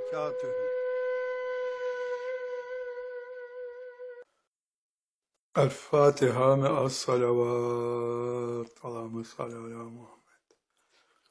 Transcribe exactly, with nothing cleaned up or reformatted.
وبركاته. الفاتحة مع الصلوات اللهم صل على محمد.